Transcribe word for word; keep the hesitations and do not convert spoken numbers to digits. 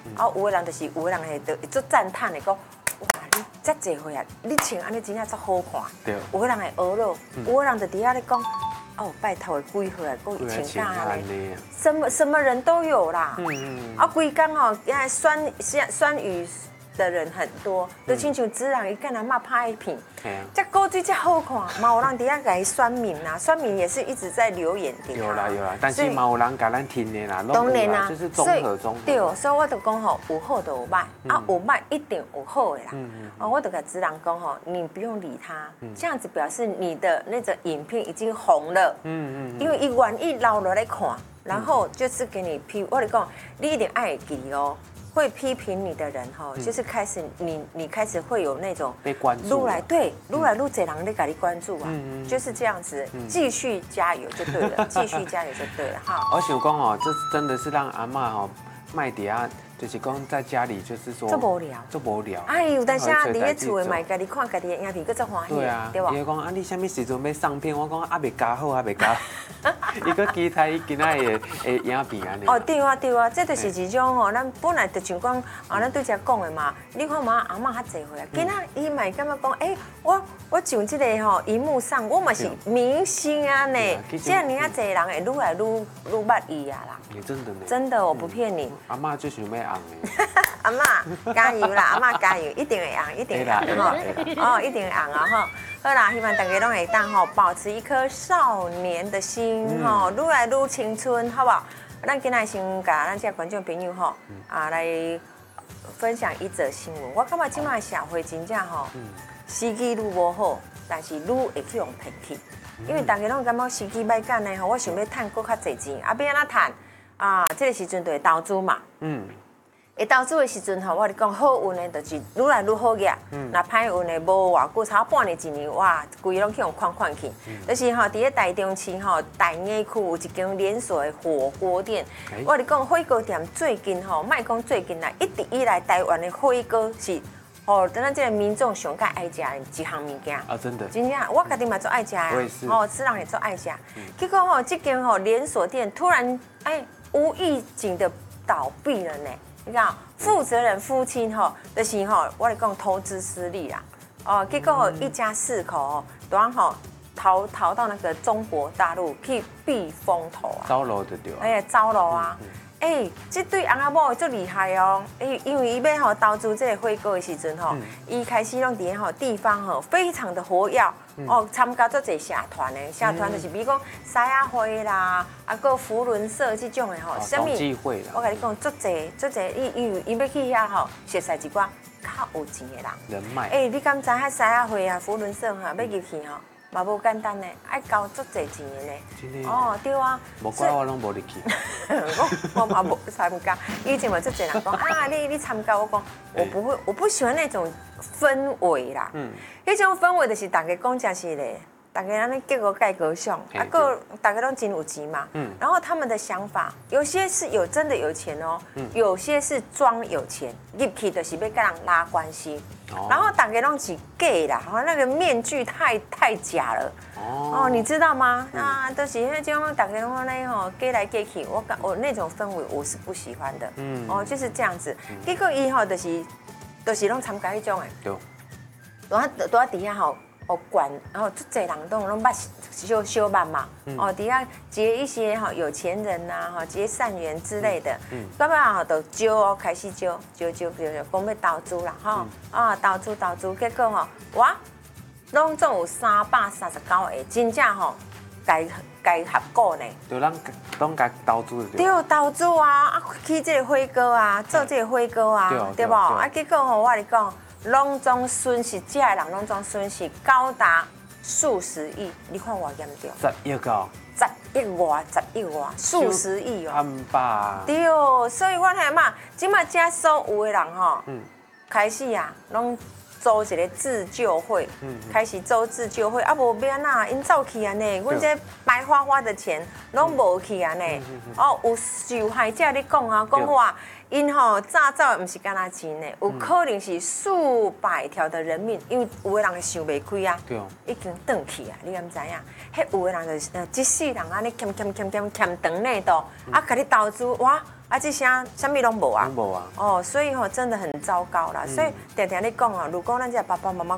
啊，有的人就是有的人会就做赞叹的讲，哇，你遮济岁啊，你穿安尼真正足好看。 对。 有的人会学咯，有的人就底下咧讲，哦，拜托的几岁啊，讲穿甲安尼，什么什么人都有啦。嗯嗯。啊，规工吼，因为酸酸语的人很多，就亲像子人伊干阿嬷拍片，这古水这好看，嘛有人底下给酸民啦，酸民也是一直在留言的。 有啦有啦，但是嘛有人甲咱听的啦， 当然啦， 就是综合综合。 对，所以我就讲吼，有好就有歹，啊有歹一定有好的啦。哦，我就跟子人讲吼，你不用理他，这样子表示你的那个影片已经红了。嗯嗯。因为伊愿意留落来看，然后就是给你批，我跟你讲，你一定爱记哦。会批评你的人哈，就是开始你你开始会有那种被关注， 撸来对撸来撸这人在给你关注啊，就是这样子，继续加油就对了，继续加油就对了哈。 我想讲哦，这真的是让阿嬷哦卖碟啊。就是讲在家里，就是说做无聊， 做无聊。 哎呦，但是啊，伫咧厝诶，嘛，家己看家己诶影片，佫足欢喜， 对啊， 对吧？ 伊讲啊，你什么时阵要上片？我讲啊，未加好，啊未加。伊佫期待伊今仔诶诶影片安尼。 哦，对啊，对啊，这就是一种吼，咱本来就像讲啊，咱对遮讲诶嘛。你看嘛，阿嬷较济岁啊，今仔伊嘛感觉讲，哎，我我上这个吼荧幕上，我嘛是明星啊呢。这样你啊，济人会愈来愈愈捌伊啊啦。 你真的呢？ 真的，我不骗你。 阿嬷就想要红诶。 阿嬷加油啦！阿嬷加油，一定会红，一定会红哈！哦，一定会红啊哈！好啦，希望大家拢会当吼，保持一颗少年的心吼，愈来愈青春，好不好？咱今仔先甲咱这观众朋友吼啊来分享一则新闻。我感觉今麦社会真正吼，时机愈无好，但是愈会去用骗去，因为大家拢感觉时机歹赶呢吼，我想要赚更较侪钱，啊，要安怎赚啊？这个时阵就会投资嘛，嗯。会投资的时阵吼，我跟你讲好运的，就是愈来愈好个。嗯。那歹运的无偌久，差半年一年，哇，规拢去用款款去。嗯。就是吼，伫咧台中市吼，大雅区有一间连锁的火锅店。欸、我跟你讲，火锅店最近吼，莫讲最近啦，一直以来台湾的火锅是，哦，咱这个民众上介爱食的一项物件。啊， 真的。 真正，我家己嘛做爱食呀。 我也是。 哦，吃人也做爱食。嗯。结果吼，这间吼连锁店突然哎无预警的倒闭了呢。你看，负责人夫妻吼，就是吼，我来讲投资失利啦，哦，结果一家四口哦，都吼逃逃到那个中国大陆去避风头啊， 招楼的对啊， 哎，招楼啊，哎，这对翁仔某最厉害哦，哎，因为伊要吼投资这个火锅的时阵吼，伊开始拢伫吼地方吼非常的活跃。哦，参加做侪社团的，社团就是比如讲沙雅会啦，啊，个福伦社这种的吼， 什么？ 我跟你讲，做侪做侪，伊伊伊要去遐吼，熟悉一寡较有钱的人。 人脉。 哎，你敢知遐沙雅会啊、福伦社哈，要入去吼，嘛无简单呢，爱交做侪钱的呢。 真的。 哦，对啊。 无怪我拢无入去。 我我嘛无参加，以前嘛做侪人讲啊，你你参加，我讲我不会，我不喜欢那种氛围啦。嗯。迄种氛围就是大家讲真是咧，大家安尼结果盖高尚，啊个大家都真有钱嘛。嗯。然后他们的想法，有些是有真的有钱哦，嗯、有些是装有钱，入去就是要跟人拉关系。哦。然后大家拢是假啦，好像那个面具太太假了。哦。哦，你知道吗？嗯、啊，都、就是那种大家拢安尼吼，假来假去，我感我那种氛围我是不喜欢的。嗯。哦，就是这样子。嗯、结果以后就是，就是拢参加迄种诶。对。都在都在底下吼，哦管，然后这侪人都拢捌小小办嘛，哦底下结一些哈有钱人呐，哈结善缘之类的，嗯，干嘛哈都招哦，开始招招招招招，讲要投资啦，哈啊投资投资，结果吼哇，拢总有三百三十九个，真正吼该该合股呢， 就咱拢该投资的对，投资啊，啊去这个火锅啊，做这个火锅啊，对不？啊结果吼我跟你讲。拢总损失，这个人拢总损失高达数十亿，你看偌严重？ 十亿个？ 十亿外，十亿外，数十亿哦。 安吧？ 对，所以我睇嘛，即马遮所有的人吼，嗯，开始啊，拢组一个自救会，嗯，开始组自救会，啊，无要安那，因走去安尼，阮这白花花的钱拢无去安尼，哦，有受害者咧讲啊，讲话。因吼早早唔是干那钱呢，有可能是数百条的人命，因为有的人想袂开啊，已经转去啊，你敢知影？迄有的人就是呃，一世人安尼欠欠欠欠欠长呢度，啊，甲你投资哇，啊， 啊，这啥什么拢无啊， 无啊。 哦，所以吼、真的很糟糕啦。嗯、所以常常你讲啊，如果咱这爸爸妈妈